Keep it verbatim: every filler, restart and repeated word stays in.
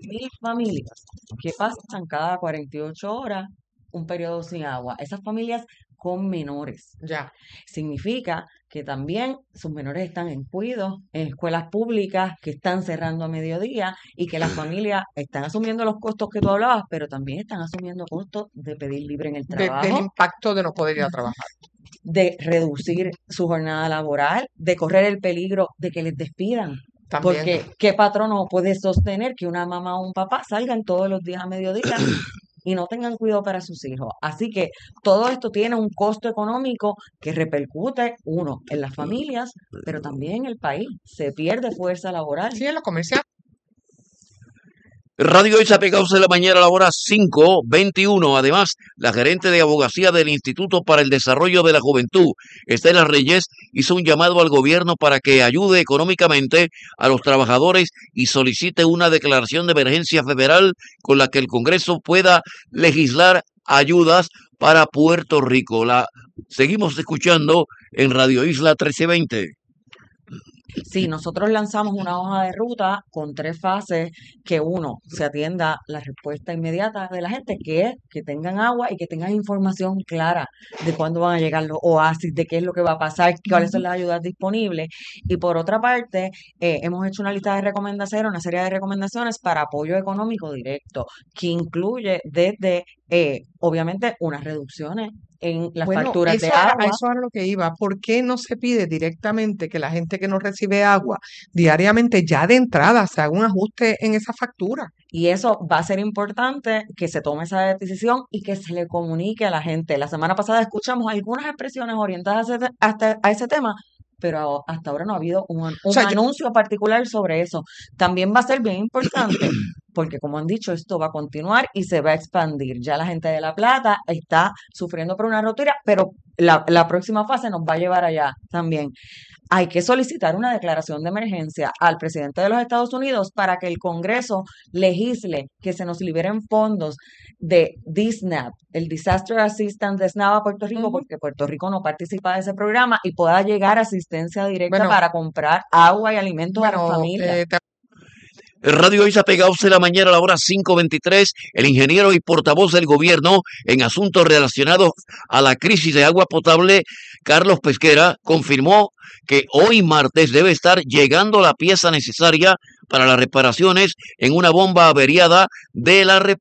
mil familias que pasan cada cuarenta y ocho horas un periodo sin agua. Esas familias con menores. Ya. Significa que también sus menores están en cuido, en escuelas públicas que están cerrando a mediodía y que las familias están asumiendo los costos que tú hablabas, pero también están asumiendo costos de pedir libre en el De- del trabajo, impacto de no poder ir a trabajar. de reducir su jornada laboral, de correr el peligro de que les despidan. También. Porque ¿qué patrono puede sostener que una mamá o un papá salgan todos los días a mediodía y no tengan cuidado para sus hijos? Así que todo esto tiene un costo económico que repercute, uno, en las familias, pero también en el país. Se pierde fuerza laboral. Sí, en los comerciantes. Radio Isa Pegados de la mañana a la hora cinco veintiuno. Además, la gerente de abogacía del Instituto para el Desarrollo de la Juventud, Estela Reyes, hizo un llamado al gobierno para que ayude económicamente a los trabajadores y solicite una declaración de emergencia federal con la que el Congreso pueda legislar ayudas para Puerto Rico. La seguimos escuchando en Radio Isla trece veinte. Sí, nosotros lanzamos una hoja de ruta con tres fases, que uno, se atienda la respuesta inmediata de la gente, que es que tengan agua y que tengan información clara de cuándo van a llegar los oasis, de qué es lo que va a pasar, cuáles son las ayudas disponibles. Y por otra parte, eh, hemos hecho una lista de recomendaciones, una serie de recomendaciones para apoyo económico directo, que incluye desde, eh, obviamente, unas reducciones en las Bueno, facturas eso de era, a agua. eso era lo que iba. ¿Por qué no se pide directamente que la gente que no recibe agua diariamente ya de entrada se haga un ajuste en esa factura? Y eso va a ser importante que se tome esa decisión y que se le comunique a la gente. La semana pasada escuchamos algunas expresiones orientadas a ese, hasta, a ese tema, pero hasta ahora no ha habido un, un O sea, yo, anuncio particular sobre eso. También va a ser bien importante, porque como han dicho, esto va a continuar y se va a expandir. Ya la gente de La Plata está sufriendo por una rotura, pero la, la próxima fase nos va a llevar allá también. Hay que solicitar una declaración de emergencia al presidente de los Estados Unidos para que el Congreso legisle que se nos liberen fondos de D S N A P, el Disaster Assistance de S N A P a Puerto Rico, ujú. porque Puerto Rico no participa de ese programa y pueda llegar asistencia directa Bueno, para comprar agua y alimentos a las bueno, familias. eh, te- Radio Isa Pegados de la mañana a la hora cinco veintitrés. El ingeniero y portavoz del gobierno en asuntos relacionados a la crisis de agua potable, Carlos Pesquera, confirmó que hoy martes debe estar llegando la pieza necesaria para las reparaciones en una bomba averiada de la